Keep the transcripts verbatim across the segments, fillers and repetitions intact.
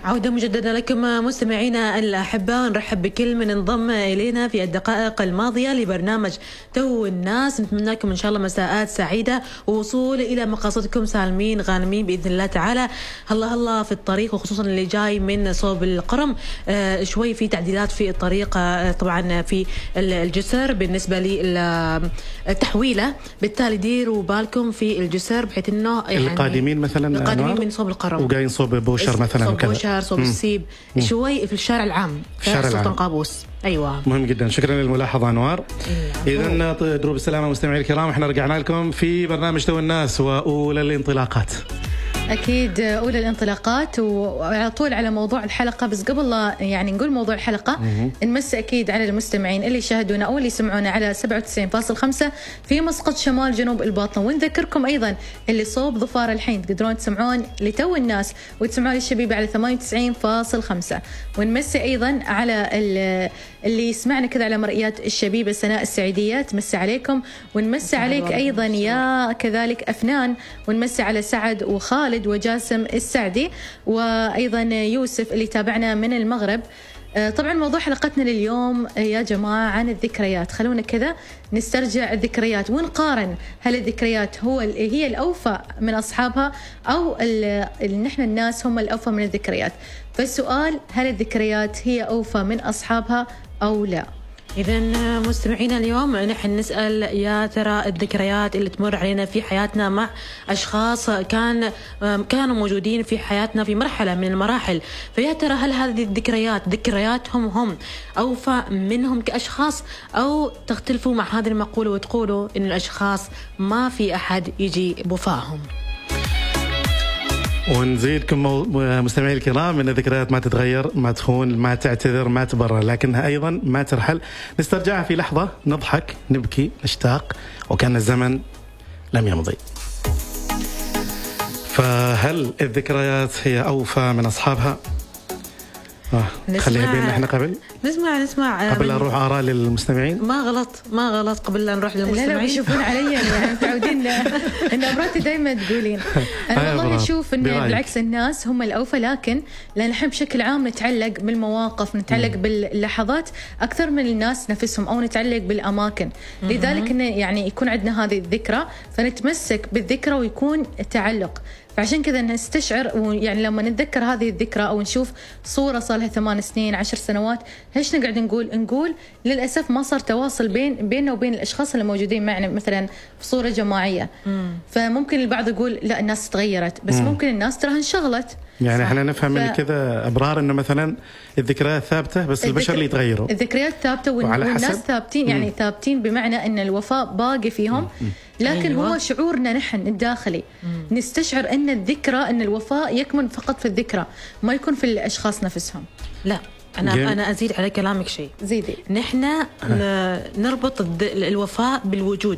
عودة مجددة لكم مستمعينا الأحباء، نرحب بكل من انضم إلينا في الدقائق الماضية لبرنامج تو الناس. نتمنى لكم إن شاء الله مساءات سعيدة ووصول إلى مقاصدكم سالمين غانمين بإذن الله تعالى. هلا هلا في الطريق، وخصوصا اللي جاي من صوب القرم آه شوي في تعديلات في الطريق آه طبعا في الجسر بالنسبة للتحويلة، بالتالي ديروا بالكم في الجسر بحيث إنه يعني القادمين مثلا القادمين من صوب القرم وجايين صوب بوشر مثلا صوب بوشر صوب السيب مم. شوي في الشارع العام في سلطان قابوس. ايوه مهم جدا، شكرا للملاحظه انوار. اذا دروب السلامه مستمعي الكرام، احنا رجعنا لكم في برنامج تو الناس واولى الانطلاقات. أكيد أولى الانطلاقات، وعلى طول على موضوع الحلقة. بس قبل لا يعني نقول موضوع الحلقة نمس أكيد على المستمعين اللي يشاهدونا أو اللي يسمعونا على سبعة وتسعين فاصلة خمسة في مسقط شمال جنوب الباطن، ونذكركم أيضا اللي صوب ظفار الحين تقدرون تسمعون لتو الناس وتسمعون للشبيبة على ثمانية وتسعين فاصلة خمسة، ونمسي أيضا على اللي يسمعنا كذا على مرئيات الشبيبة سناء السعيدية، تمسي عليكم، ونمسي عليك أيضا يا كذلك أفنان، ونمسي على سعد وخالد وجاسم السعدي، وأيضا يوسف اللي تابعنا من المغرب. طبعا موضوع حلقتنا لليوم يا جماعة عن الذكريات. خلونا كذا نسترجع الذكريات ونقارن، هل الذكريات هو هي الأوفى من أصحابها أو نحن الناس هم الأوفى من الذكريات؟ فالسؤال، هل الذكريات هي أوفى من أصحابها أو لا؟ إذا مستمعينا اليوم نحن نسأل، يا ترى الذكريات اللي تمر علينا في حياتنا مع أشخاص كان كانوا موجودين في حياتنا في مرحلة من المراحل، فيا ترى هل هذه الذكريات ذكرياتهم هم أوفى منهم كأشخاص، أو تختلفوا مع هذه المقولة وتقولوا إن الأشخاص ما في أحد يجي بوفاهم؟ ونزيدكم مستمعي الكرام ان الذكريات ما تتغير، ما تخون، ما تعتذر، ما تبرر، لكنها ايضا ما ترحل. نسترجعها في لحظه، نضحك، نبكي، نشتاق، وكان الزمن لم يمضي. فهل الذكريات هي اوفى من اصحابها؟ آه. خليها بيننا احنا قبل نسمع نسمع قبل لا نروح آراء للمستمعين. ما غلط ما غلط قبل لا نروح للمستمعين. لا لا بيشوفون علي يعني متعودين ان أبراتي دايما تقولين. انا والله اشوف ان بالعكس الناس هم الاوفى، لكن لان احنا بشكل عام نتعلق بالمواقف، نتعلق م. باللحظات اكثر من الناس نفسهم، او نتعلق بالاماكن. م- لذلك انه يعني يكون عندنا هذه الذكرى فنتمسك بالذكرى ويكون تعلق. فعشان كذا نستشعر، ويعني لما نتذكر هذه الذكرى أو نشوف صورة صار لها ثمان سنين عشر سنوات، إيش نقعد نقول نقول للأسف ما صار تواصل بين بيننا وبين الأشخاص اللي موجودين معنا مثلا في صورة جماعية. مم. فممكن البعض يقول لا الناس تغيرت، بس مم. ممكن الناس تراها انشغلت. يعني احنا نفهم ف... من كذا أبرار إنه مثلا الذكريات ثابتة بس الذكر... البشر اللي يتغيروا. الذكريات ثابتة وال... والناس حسب... ثابتين، يعني مم. ثابتين بمعنى إن الوفاء باقي فيهم. مم. لكن أيوة. هو شعورنا نحن الداخلي مم. نستشعر أن الذكرى، أن الوفاء يكمن فقط في الذكرى، ما يكون في الأشخاص نفسهم. لا أنا جيم. أنا أزيد على كلامك شيء. زيدي. نحن نربط الوفاء بالوجود.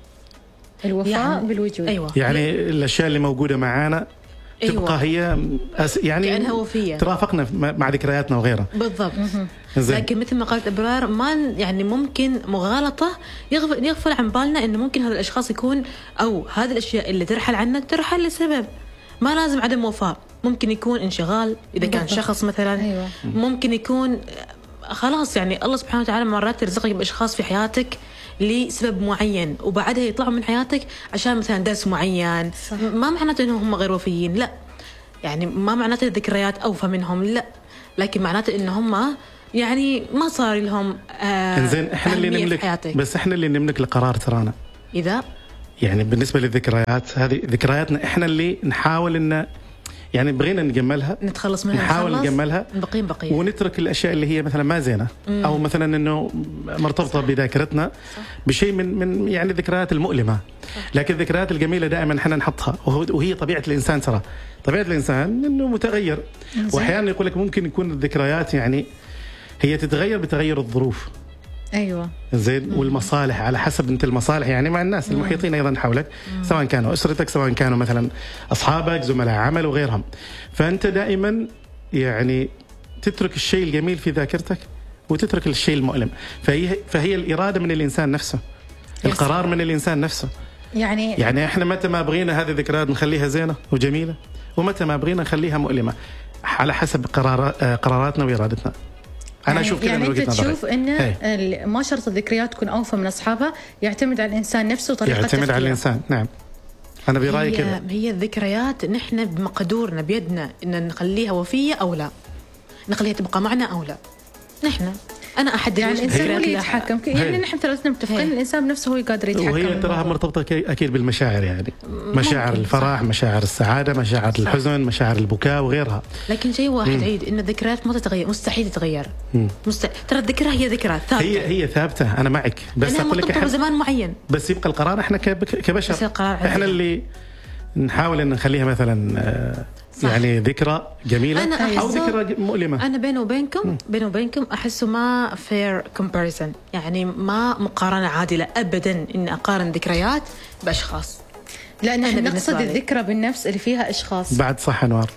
الوفاء يعني بالوجود. أيوة. يعني الأشياء اللي موجودة معانا تبقى أيوة. هي أس... يعني كأنها وفية، ترافقنا مع ذكرياتنا وغيرها. بالضبط. لكن مثل ما قالت إبرار، ما يعني ممكن مغالطة يغفل, يغفل عن بالنا إنه ممكن هذا الأشخاص يكون، أو هذه الأشياء اللي ترحل عنك ترحل لسبب، ما لازم عدم وفاء. ممكن يكون انشغال إذا كان بالضبط. شخص مثلا أيوة. ممكن يكون خلاص يعني الله سبحانه وتعالى مرات يرزقك بأشخاص في حياتك لسبب معين، وبعدها يطلعوا من حياتك عشان مثلا درس معين. صح. ما معناته انهم هم غير وفيين، لا. يعني ما معناته الذكريات اوفى منهم، لا، لكن معناته ان هم يعني ما صار لهم آه زين. احنا اللي نملك، بس احنا اللي نملك القرار ترانا. اذا يعني بالنسبه للذكريات هذه ذكرياتنا، احنا اللي نحاول ان يعني بغينا نجملها، نتخلص منها، نحاول نجملها، بقين بقين، ونترك الاشياء اللي هي مثلا ما زينه، مم. او مثلا انه مرتبطه بذاكرتنا بشيء من من يعني الذكريات المؤلمه. صح. لكن الذكريات الجميله دائما احنا نحطها، وهي طبيعه الانسان. ترى طبيعه الانسان انه متغير، واحيانا يقول لك ممكن يكون الذكريات يعني هي تتغير بتغير الظروف. ايوه زين. والمصالح على حسب انت المصالح يعني مع الناس مم. المحيطين ايضا حولك، مم. سواء كانوا اسرتك، سواء كانوا مثلا اصحابك، زملاء عمل وغيرهم. فانت دائما يعني تترك الشيء الجميل في ذاكرتك وتترك الشيء المؤلم. فهي فهي الاراده من الانسان نفسه، القرار من الانسان نفسه. يعني يعني احنا متى ما بغينا هذه الذكريات نخليها زينه وجميله، ومتى ما بغينا نخليها مؤلمه. على حسب قرار قراراتنا وإرادتنا. أنا يعني أشوف كذا يعني من وجهة أنت نظري. تشوف إن ما شرط الذكريات تكون أوفى من أصحابها، يعتمد على الإنسان نفسه وطريقة يعتمد تفكيره. على الإنسان. نعم أنا برأيي هي كذا. هي الذكريات نحن بمقدورنا بيدنا إن نخليها وفية أو لا، نخليها تبقى معنا أو لا. نحن أنا أحدد يعني وش الإنسان هو الذكريات اللي اللي يتحكم، يعني نحن ثلاثنا متفقين الإنسان بنفسه هو قادر يتحكم. وهي تراها بالموضوع. مرتبطة كي- أكيد بالمشاعر، يعني مشاعر الفرح، مشاعر السعادة، مشاعر الحزن، مشاعر البكاء وغيرها. لكن شيء واحد عيد إن الذكريات ما تتغير، مستحيل تتغير. مست... ترى الذكرى هي ذكرى ثابتة، هي هي ثابتة، أنا معك، بس لأنها أقول لك مرتبطة إحنا- بزمان معين. بس يبقى القرار احنا كب- كبشر، بس القرار احنا عندنا. اللي نحاول ان نخليها مثلا آه، يعني ذكرى جميله أنا او أحس- ذكرى مؤلمه. أنا بيني وبينكم بيني وبينكم أحسه ما fair comparison، يعني ما مقارنة عادلة أبدا إن أقارن ذكريات بأشخاص. لأن أنا نقصد بالنسبة لي. الذكرى بالنفس اللي فيها أشخاص. بعد صح انوار،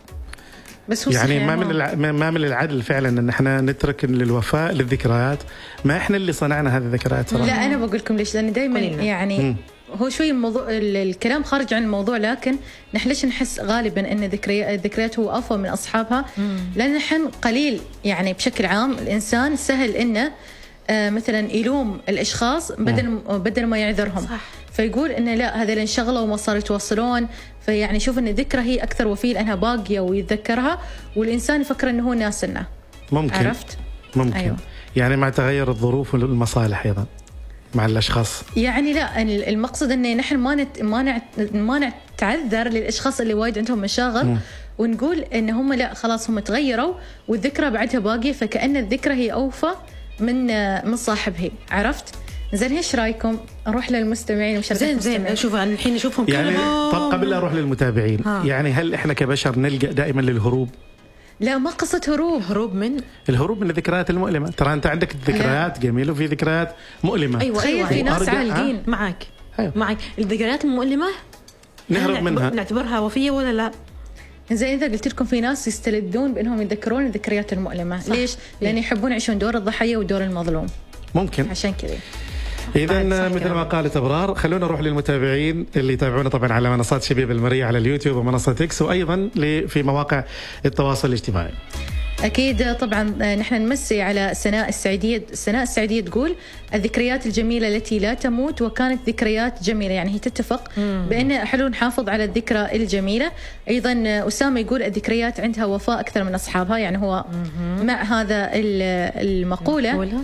بس هو يعني صحيح ما من الع... ما من العدل فعلا ان احنا نترك للوفاء للذكريات، ما احنا اللي صنعنا هذه الذكريات صراحه. لا أنا بقول لكم ليش، لأن دائما قليلا. يعني مم. هو شوي الموضوع ال- الكلام خارج عن الموضوع، لكن نحن ليش نحس غالبا ان ذكريات الذكريات هو افضل من اصحابها؟ لان نحن قليل يعني بشكل عام الانسان سهل انه آه مثلا يلوم الاشخاص بدل بدل ما يعذرهم، صح. فيقول انه لا هذول انشغلوا وما صاروا يتواصلون، فيعني شوف ان الذكرى هي اكثر وفيه لانها باقيه ويتذكرها، والانسان يفكر انه هو ناس لنا. ممكن عرفت؟ ممكن أيوة. يعني مع تغير الظروف والمصالح ايضا مع الاشخاص. يعني لا المقصد ان نحن ما نت ما نعت ما نتعذر للاشخاص اللي وايد عندهم مشاغل، م. ونقول ان هم لا خلاص هم تغيروا والذكرى بعدها باقيه، فكأن الذكرى هي اوفى من من صاحبها. عرفت؟ زين ايش رايكم؟ اروح للمستمعين ومشاركة زين زين شوف الحين نشوفهم يعني كلهم. طب قبل لا اروح للمتابعين ها. يعني هل احنا كبشر نلجأ دائما للهروب؟ لا ما قصة هروب. هروب من الهروب من الذكريات المؤلمة. ترى انت عندك ذكريات جميلة وفي ذكريات مؤلمة. أيوة تخيل أيوة في ناس وأرجع- عالقين معك أيوة. معك الذكريات المؤلمة نهرب هل منها. نعتبرها وفية ولا لا؟ زي إذا قلت لكم في ناس يستلذون بأنهم يتذكرون الذكريات المؤلمة. صح. ليش؟ لأن يحبون يعيشون دور الضحية ودور المظلوم. ممكن. عشان كذا. إذا بعد صح مثل ما كلامك. قالت أبرار، خلونا نروح للمتابعين اللي يتابعونا طبعا على منصات شبيب المرية على اليوتيوب ومنصة إكس، وأيضا ل- في مواقع التواصل الاجتماعي. أكيد طبعا نحن نمسي على سناء السعيدية. سناء السعيدية تقول الذكريات الجميلة التي لا تموت وكانت ذكريات جميلة، يعني هي تتفق بأن حلو نحافظ على الذكرى الجميلة. أيضا أسامة يقول الذكريات عندها وفاء أكثر من أصحابها، يعني هو مع هذا ال- المقولة. مقولة.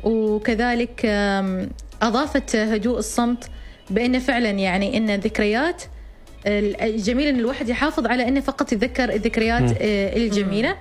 وكذلك آم، أضافت هدوء الصمت بأن فعلا يعني أن الذكريات الجميلة أن الواحد يحافظ على أنه فقط يتذكر الذكريات آه، الجميلة.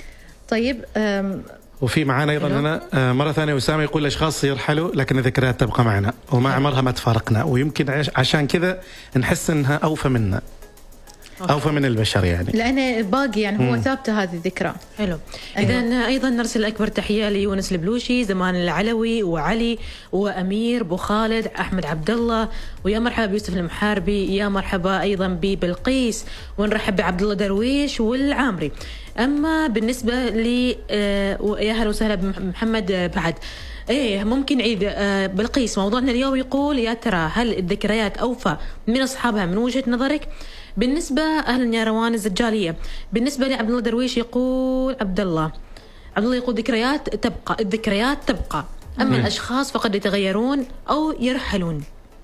طيب آم، وفي معانا أيضا هنا آه، مرة ثانية أسامة يقول الأشخاص يرحلوا لكن الذكريات تبقى معنا وما عمرها ما تفارقنا، ويمكن عش- عشان كذا نحس أنها أوفى منا، أوفى من البشر يعني. لأن باقي يعني هو ثابتة هذه الذكرى. حلو. أيوة. إذا أيضا نرسل أكبر تحية ليونس البلوشي، زمان العلوي، وعلي، وأمير، بو خالد، أحمد عبد الله، ويا مرحبا بيوسف المحاربي، يا مرحبا أيضا ببلقيس، ونرحب بعبد الله درويش والعامري. أما بالنسبة لي آه، يا هلا وسهلا بمحمد آه، بعد. ايه ممكن عيد آه، بلقيس. موضوعنا اليوم يقول يا ترى هل الذكريات أوفى من أصحابها من وجهة نظرك؟ بالنسبة أهلا يا روان الزجالية. بالنسبة لعبد الله درويش يقول عبد الله عبد الله يقول ذكريات تبقى، الذكريات تبقى، أما الأشخاص فقد يتغيرون أو يرحلون.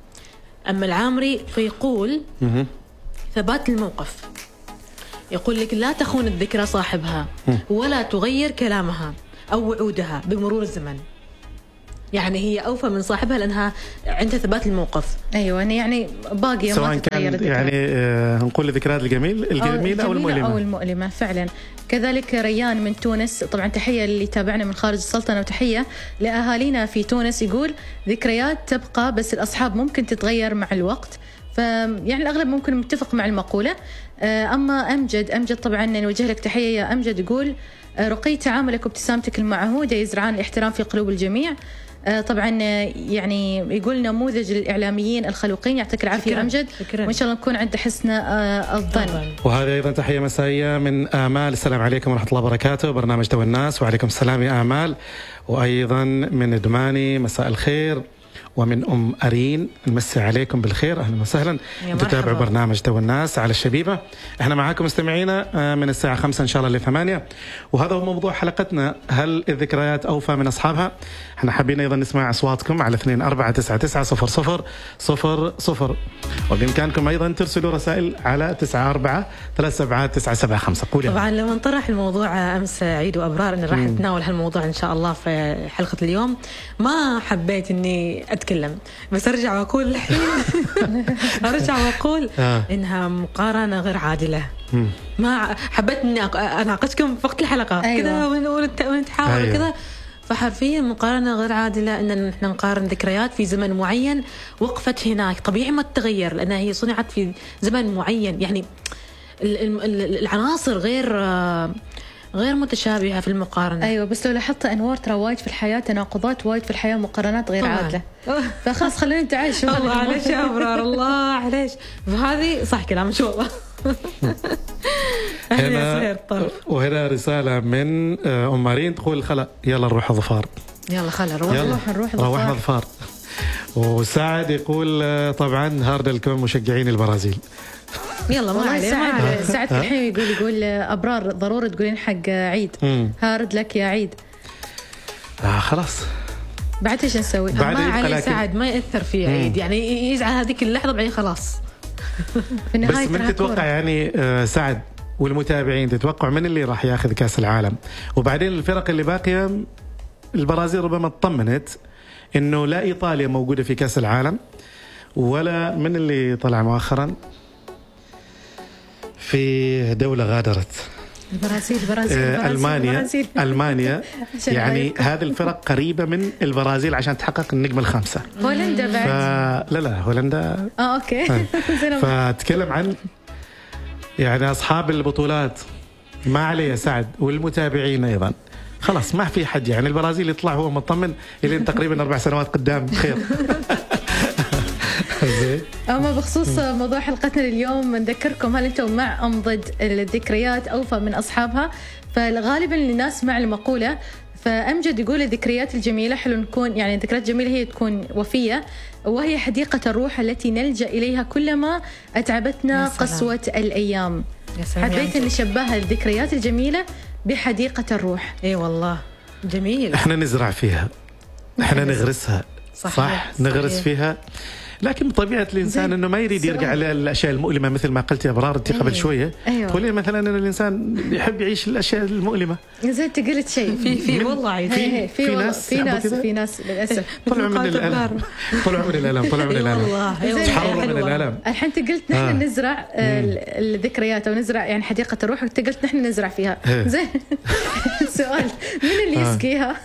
أما العامري فيقول ثبات الموقف، يقول لك لا تخون الذكرى صاحبها ولا تغير كلامها أو وعودها بمرور الزمن، يعني هي أوفى من صاحبها لأنها عندها ثبات الموقف. أيوة يعني باقية سواء ما تتغير كان الذكرى. يعني آه، نقول الذكريات الجميل الجميلة أو المؤلمة. أو المؤلمة فعلا. كذلك ريان من تونس، طبعا تحية اللي تابعنا من خارج السلطنة وتحية لأهالينا في تونس، يقول ذكريات تبقى بس الأصحاب ممكن تتغير مع الوقت. فيعني الأغلب ممكن متفق مع المقولة. أما أمجد أمجد طبعا نوجه لك تحية يا أمجد، يقول رقي تعاملك وابتسامتك المعهودة يزرعان الاحترام في قلوب الجميع. طبعا يعني يقول نموذج الإعلاميين الخلوقين. يعطيك العافية أمجد، وإن شاء الله نكون عند حسن الظن. وهذا أيضا تحية مسائية من آمال. السلام عليكم ورحمة الله وبركاته، برنامج تو الناس. وعليكم السلام يا آمال. وأيضا من دماني مساء الخير. ومن أم أرين. نمسي عليكم بالخير، أهلا وسهلا. تتابعوا برنامج تو الناس على الشبيبة. احنا معاكم مستمعينا من الساعة خمسة إن شاء الله لثمانية، وهذا هو موضوع حلقتنا، هل الذكريات أوفى من أصحابها؟ احنا حابين أيضا نسمع أصواتكم على اثنين أربعة تسعة تسعة صفر صفر صفر صفر، وبإمكانكم أيضا ترسلوا رسائل على تسعة أربعة ثلاثة سبعة تسعة سبعة خمسة. قولي. طبعا لما انطرح الموضوع أمس عيد وأبرار إن راح نتناول هالموضوع إن شاء الله في حلقة اليوم، ما حبيت إني أتكلم، بس أرجع وأقول الحين أرجع وأقول إنها مقارنة غير عادلة. ما حبيت إني أناقشكم في وقت الحلقة كذا ونتحاور كذا، فحرفيا مقارنة غير عادلة إن نحن نقارن ذكريات في زمن معين وقفت هناك. طبيعي ما تتغير لأنها هي صنعت في زمن معين، يعني العناصر غير غير متشابهة في المقارنة. أيوة، بس لو لاحظت أنوار ترى وايد في الحياة تناقضات وايد في الحياة، مقارنات غير طبعاً عادلة. فخلاص خلينا نتعايش. الله عليش يا أبرار، الله عليش. فهذه صح كلام شو الله. هنا وهنا رسالة من أم مارين تقول خلا يلا نروح ظفار. يلا خلا نروح نروح نروح روحنا ظفار. وسعد يقول طبعا هارد لكم مشجعين البرازيل. يلا ما عليه. سعد سعد الحين يقول يقول أبرار ضروري تقولين حق عيد هارد لك يا عيد. آه خلاص بعد ايش نسوي؟ ما عليه سعد ما يأثر في عيد، يعني يزعل هذيك اللحظة بعدين خلاص. في النهاية بس من تتوقع يعني آه سعد والمتابعين تتوقع من اللي راح ياخذ كأس العالم؟ وبعدين الفرق اللي باقية البرازيل ربما اطمنت انه لا ايطاليا موجودة في كأس العالم، ولا من اللي طلع مؤخرا في دولة غادرت البرازيل البرازيل آه ألمانيا البرازيل. ألمانيا يعني هذه الفرق قريبة من البرازيل عشان تحقق النجمة الخامسة. هولندا بعد ف... لا لا هولندا اه اوكي. فتكلم عن يعني أصحاب البطولات ما عليه سعد والمتابعين أيضا خلاص ما في حد، يعني البرازيل يطلع هو مطمن إلى تقريبا أربع سنوات قدام خير. أما بخصوص موضوع حلقتنا اليوم نذكركم، هل أنتم مع أم ضد الذكريات أوفى من أصحابها؟ فغالبا الناس مع المقولة. فأمجد يقول الذكريات الجميلة حلو نكون، يعني الذكريات الجميلة هي تكون وفية، وهي حديقة الروح التي نلجأ إليها كلما أتعبتنا قسوة الأيام. حبيت أن شبهها الذكريات الجميلة بحديقة الروح. إيه والله جميل. إحنا نزرع فيها، إحنا نغرسها. صح, صح نغرس صحيح. فيها، لكن بطبيعة الإنسان إنه ما يريد يرجع للأشياء المؤلمة مثل ما قلت يا أبرار أنت قبل شوية. أيوة. تقولي مثلا أن الإنسان يحب يعيش الأشياء المؤلمة. زين أنت قلت شيء في في والله في في, في ناس في ناس في ناس للأسف طلعوا من الألم طلعوا من الألم طلعوا من الألم تحرروا من الألم. الحين أنت قلت نحن آه. نزرع الذكريات أو نزرع يعني حديقة الروح، أنت قلت نحن نزرع فيها. زين سؤال، من اللي يسقيها؟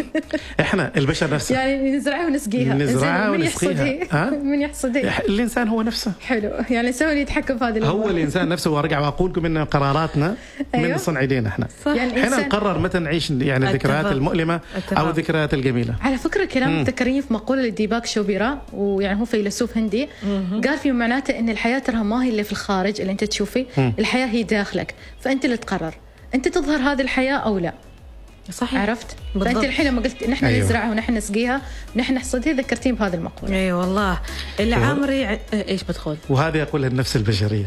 احنا البشر نفسه، يعني نزرعها ونسقيها. نزرعها ونسقيها. من يحصدها؟ الانسان هو نفسه. حلو، يعني الانسان يتحكم في هذه الامور. هو الانسان نفسه. وارجع واقول لكم ان قراراتنا أيوة. من صنع ايدينا احنا. يعني احنا نقرر متى نعيش يعني الذكريات المؤلمه او الذكريات الجميله. على فكره كلام تكريم في مقوله لديباك شوبيرا، ويعني هو فيلسوف هندي، قال فيه معناته ان الحياه ترى ما هي اللي في الخارج اللي انت تشوفي، الحياه هي داخلك، فانت اللي تقرر انت تظهر هذه الحياه او لا. صحيح. عرفت؟ بالضبط. فأنت الحين لما قلت نحن أيوة. نزرعها ونحن نسقيها ونحن نحصدها، ذكرتين بهذه المقولة. اي أيوة والله. العمري ع... ايش بتقول؟ وهذه اقولها النفس البشريه.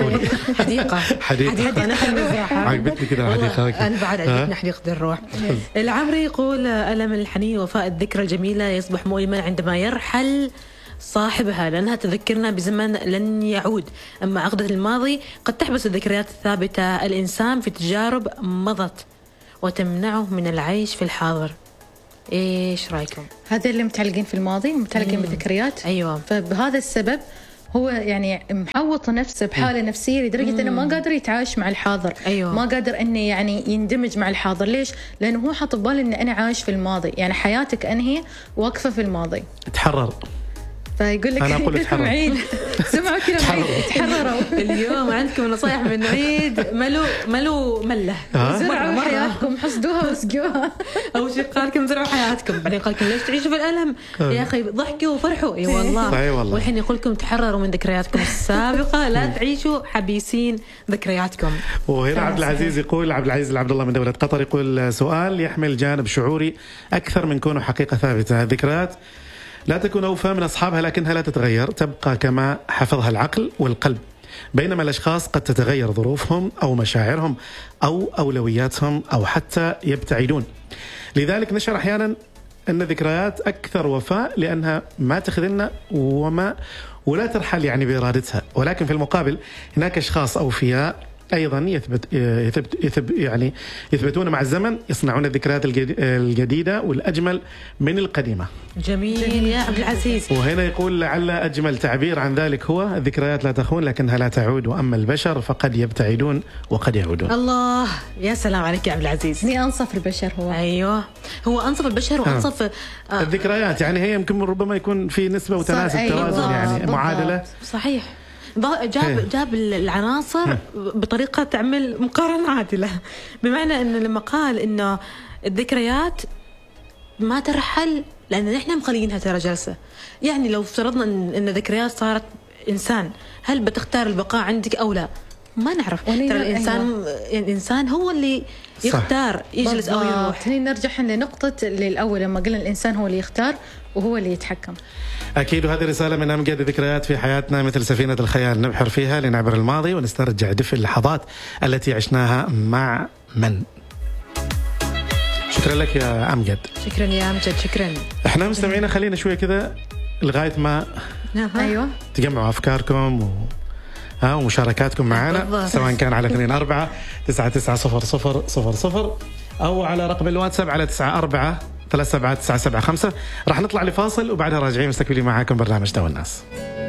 حديقة حديقة نحن نزرعها. عجبتني كده حديقة. أنا بعد عجبتني حديقة الروح. العمري يقول ألم الحنين وفاء الذكرى الجميلة يصبح مؤلما عندما يرحل صاحبها، لأنها تذكرنا بزمن لن يعود. أما عقدة الماضي قد تحبس الذكريات الثابتة الإنسان في تجارب مضت وتمنعه من العيش في الحاضر. إيش رأيكم؟ هذا اللي متعلقين في الماضي متعلقين بالذكريات. أيوة. فبهذا السبب هو يعني محوط نفسه بحالة نفسية لدرجة أنه ما قادر يتعايش مع الحاضر. أيوة. ما قادر أنه يعني يندمج مع الحاضر. ليش؟ لأنه هو حاط بباله أن أنا عايش في الماضي، يعني حياتك أنهي واقفة في الماضي. تحرر. فيقول لك أنا أقول تحرر. عيد سمعوا كلام عيد تحرروا. اليوم عندكم نصائح من عيد ملو ملو مله. زرعوا حياتكم، حصدوها وسقوها. أول شيء قال لكم زرعوا حياتكم، بعدين قال لكم ليش تعيشوا في الألم يا أخي، ضحكوا وفرحوا. اي والله. والحين يقول لكم تحرروا من ذكرياتكم السابقة، لا تعيشوا حبيسين ذكرياتكم. وهنا عبد العزيز يقول، عبد العزيز العبد الله من دولة قطر يقول سؤال يحمل جانب شعوري أكثر من كونه حقيقة ثابتة. الذكريات لا تكون أوفى من أصحابها لكنها لا تتغير، تبقى كما حفظها العقل والقلب. بينما الأشخاص قد تتغير ظروفهم أو مشاعرهم أو أولوياتهم أو حتى يبتعدون. لذلك نشعر أحيانا أن الذكريات أكثر وفاء لأنها ما تخذلنا وما ولا ترحل يعني بإرادتها. ولكن في المقابل هناك أشخاص أوفياء أيضا يثبت يثبت يثبت يعني يثبتون مع الزمن، يصنعون الذكريات الجديدة والأجمل من القديمة. جميل يا عبد العزيز. وهنا يقول لعل أجمل تعبير عن ذلك هو الذكريات لا تخون لكنها لا تعود، وأما البشر فقد يبتعدون وقد يعودون. الله يا سلام عليك يا عبد العزيز. ني أنصف البشر هو. أيوه هو أنصف البشر وأنصف آه. آه. الذكريات يعني هي يمكن ربما يكون في نسبة وتناسب أيوة. توازن يعني بالضبط. معادلة. صحيح. جاب جاب العناصر بطريقة تعمل مقارنة عادلة، بمعنى إنه لما قال إنه الذكريات ما ترحل لأن نحن مخلينها ترى جلسة. يعني لو افترضنا إن الذكريات صارت إنسان، هل بتختار البقاء عندك أو لا؟ ما نعرف. ترى الإنسان أيوة. الإنسان هو اللي يختار يجلس أو يروح. هني نرجع لنقطة اللي الأول لما قلنا الإنسان هو اللي يختار وهو اللي يتحكم. أكيد. وهذه رسالة من أمجد ذكريات في حياتنا مثل سفينة الخيال، نبحر فيها لنعبر الماضي ونسترجع دفء اللحظات التي عشناها مع من. شكرا لك يا أمجد. شكرا يا أمجد. شكرا. احنا مستمعين خلينا شوية كذا لغاية ما أيوة تجمعوا أفكاركم و... ها ومشاركاتكم معنا، سواء كان على اثنين أربعة تسعة تسعة صفر صفر صفر صفر أو على رقم الواتساب على تسعة أربعة ثلاثة سبعة تسعة سبعة خمسة. راح نطلع لفاصل وبعدها راجعين مستكملين معاكم برنامج دوا الناس.